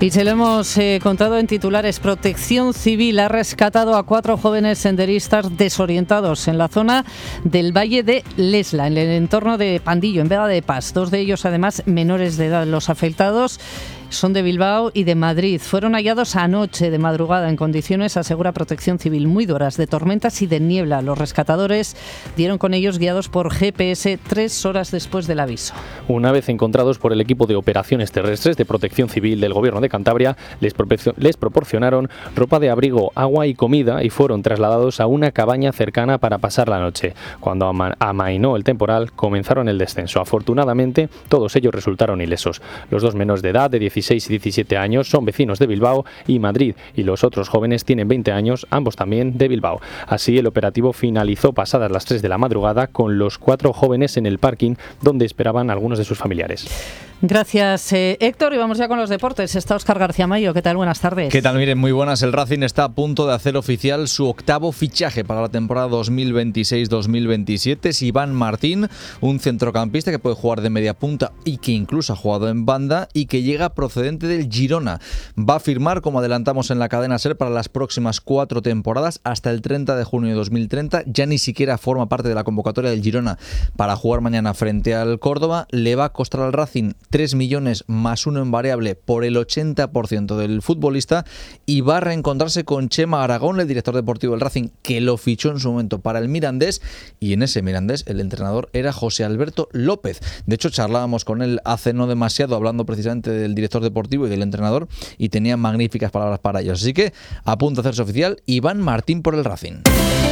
Y se lo hemos contado en titulares. Protección Civil ha rescatado a 4 jóvenes senderistas desorientados en la zona del Valle de Lesla, en el entorno de Pandillo, en Vega de Pas. 2 de ellos, además, menores de edad. Los afectados son de Bilbao y de Madrid. Fueron hallados anoche de madrugada en condiciones, asegura Protección Civil, muy duras, de tormentas y de niebla. Los rescatadores dieron con ellos guiados por GPS 3 horas después del aviso. Una vez encontrados por el equipo de operaciones terrestres de Protección Civil del Gobierno de Cantabria, les proporcionaron ropa de abrigo, agua y comida y fueron trasladados a una cabaña cercana para pasar la noche. Cuando amainó el temporal, comenzaron el descenso. Afortunadamente, todos ellos resultaron ilesos. Los 2 menores de edad, de 16 y 17 años, son vecinos de Bilbao y Madrid, y los otros jóvenes tienen 20 años, ambos también de Bilbao. Así, el operativo finalizó pasadas las 3 de la madrugada con los 4 jóvenes en el parking donde esperaban algunos de sus familiares. Gracias, Héctor. Y vamos ya con los deportes. Está Óscar García Mayo. ¿Qué tal? Buenas tardes. ¿Qué tal? Miren, muy buenas. El Racing está a punto de hacer oficial su 8º fichaje para la temporada 2026-2027. Es Iván Martín, un centrocampista que puede jugar de media punta y que incluso ha jugado en banda y que llega procedente del Girona. Va a firmar, como adelantamos en la cadena SER, para las próximas 4 temporadas hasta el 30 de junio de 2030. Ya ni siquiera forma parte de la convocatoria del Girona para jugar mañana frente al Córdoba. Le va a costar al Racing 3 millones más 1 en variable por el 80% del futbolista y va a reencontrarse con Chema Aragón, el director deportivo del Racing, que lo fichó en su momento para el Mirandés, y en ese Mirandés el entrenador era José Alberto López. De hecho, charlábamos con él hace no demasiado hablando precisamente del director deportivo y del entrenador y tenía magníficas palabras para ellos. Así que a punto de hacerse oficial Iván Martín por el Racing.